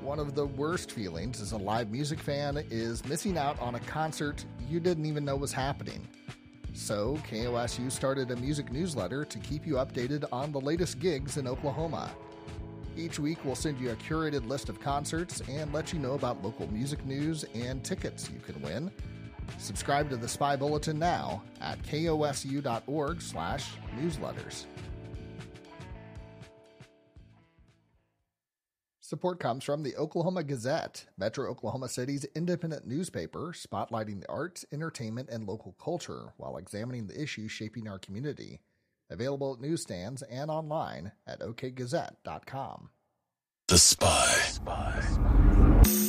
one of the worst feelings as a live music fan is missing out on a concert you didn't even know was happening. So, KOSU started a music newsletter to keep you updated on the latest gigs in Oklahoma. Each week, we'll send you a curated list of concerts and let you know about local music news and tickets you can win. Subscribe to the Spy Bulletin now at kosu.org/newsletters. Support comes from the Oklahoma Gazette, Metro Oklahoma City's independent newspaper spotlighting the arts, entertainment, and local culture while examining the issues shaping our community. Available at newsstands and online at okgazette.com. The Spy.